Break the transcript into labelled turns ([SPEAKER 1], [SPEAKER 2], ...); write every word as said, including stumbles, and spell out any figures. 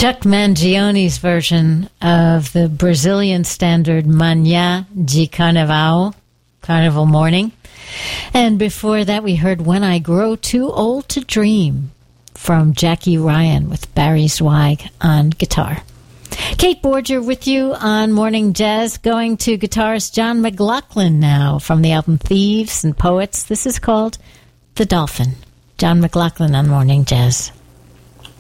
[SPEAKER 1] Chuck Mangione's version of the Brazilian standard Manhã de Carnaval, Carnival Morning. And before that, we heard When I Grow Too Old to Dream from Jackie Ryan with Barry Zweig on guitar. Kate Borger with you on Morning Jazz, going to guitarist John McLaughlin now from the album Thieves and Poets. This is called The Dolphin. John McLaughlin on Morning Jazz.